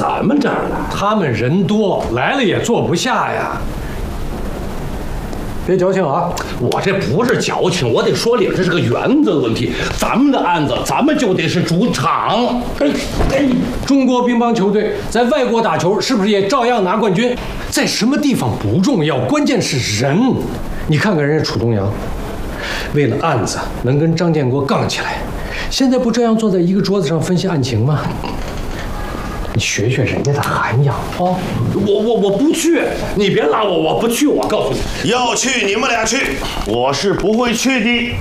咱们这儿来？ 他们人多，来了也坐不下呀。别矫情啊！ 我这不是矫情，我得说理，这是个原则问题。咱们的案子，咱们就得是主场。 中国乒乓球队在外国打球，是不是也照样拿冠军？在什么地方不重要，关键是人。你看看人家楚东阳，为了案子能跟张建国杠起来，现在不这样坐在一个桌子上分析案情吗？你学学人家的涵养啊！ 我不去，你别拉我，我不去。我告诉你， 要去你们俩去，我是不会去的。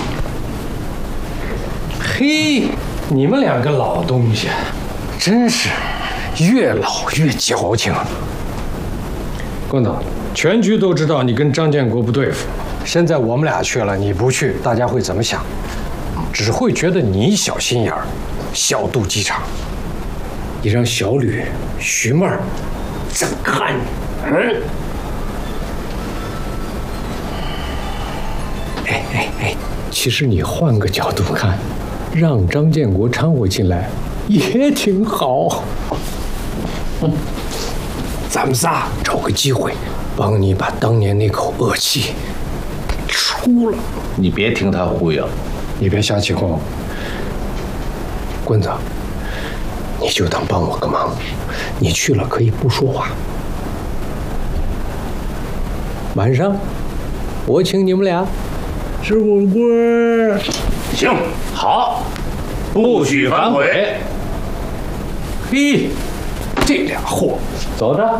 嘿，你们两个老东西，真是越老越矫情。关总，全局都知道你跟张建国不对付，现在我们俩去了，你不去，大家会怎么想？只会觉得你小心眼儿，小肚鸡肠。你让小吕、徐妹儿怎么看你？其实你换个角度看，让张建国掺和进来也挺好。咱们仨找个机会，帮你把当年那口恶气出了。 你别听他忽悠， 你别瞎起哄。棍子，你就当帮我个忙，你去了可以不说话。晚上我请你们俩吃火锅。 行，好，不许反悔。 嘿，这俩货， 走着。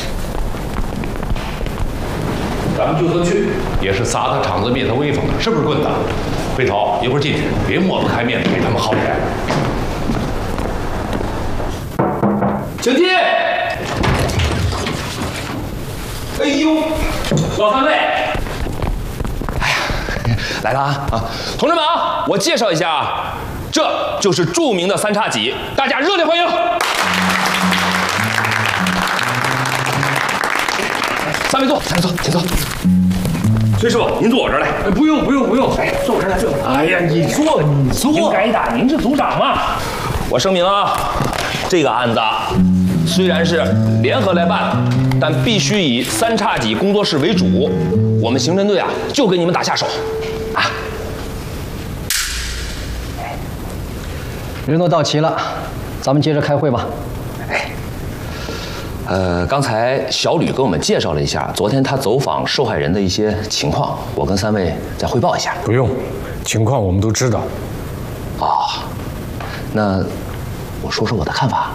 咱们就算去，也是撒他场子灭他威风的，是不是棍子？回头一会儿进去，别抹不开面子给他们好脸。请进。哎呦，老三位。 来了啊！同志们啊，我介绍一下，这就是著名的三叉戟，大家热烈欢迎！三位坐，三位坐，请坐。崔师傅，您坐我这儿来。 不用， 哎，坐我这儿来，坐我这儿来。 哎呀，你坐。 您该打，您是组长嘛。我声明啊，这个案子虽然是联合来办，但必须以三叉戟工作室为主。我们刑侦队啊，就给你们打下手。啊！ 人都到齐了，咱们接着开会吧。 刚才小吕给我们介绍了一下昨天他走访受害人的一些情况，我跟三位再汇报一下。 不用，情况我们都知道。 那我说说我的看法。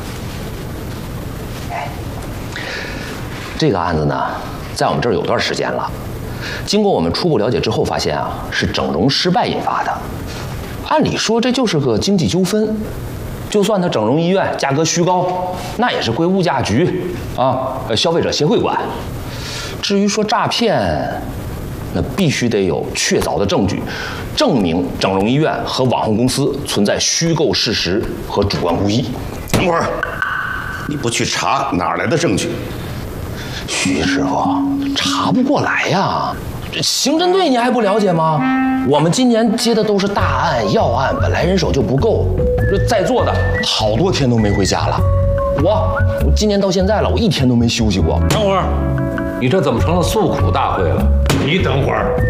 这个案子呢，在我们这儿有段时间了。经过我们初步了解之后，发现啊是整容失败引发的。按理说这就是个经济纠纷，就算他整容医院价格虚高，那也是归物价局消费者协会管。至于说诈骗，那必须得有确凿的证据，证明整容医院和网红公司存在虚构事实和主观故意。 等会儿，你不去查，哪来的证据？ 徐师傅，查不过来呀！这刑侦队你还不了解吗？我们今年接的都是大案要案，本来人手就不够，这在座的好多天都没回家了。我今年到现在了，我一天都没休息过。 等会儿，你这怎么成了诉苦大会了？你等会儿。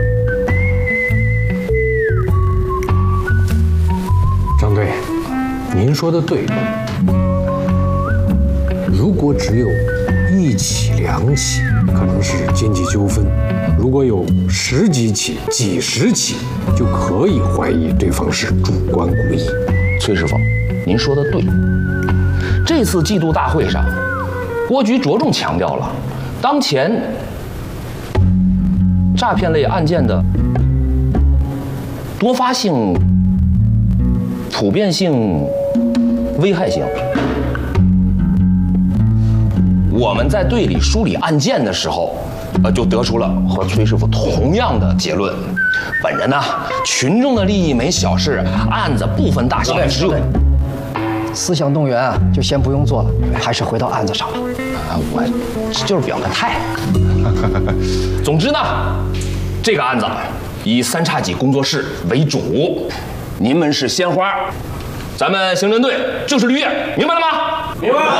张队，您说的对。如果只有1起2起，可能是经济纠纷；如果有10几起、几十起，就可以怀疑对方是主观故意。 崔师傅，您说的对。这次季度大会上，国局着重强调了当前诈骗类案件的多发性、普遍性、危害性。我们在队里梳理案件的时候，就得出了和崔师傅同样的结论。本人呢，群众的利益没小事，案子不分大小，只有思想动员啊，就先不用做了，还是回到案子上吧。 我就是表个态。总之呢，这个案子以三叉戟工作室为主，您们是鲜花，咱们刑侦队就是绿叶，明白了吗？明白。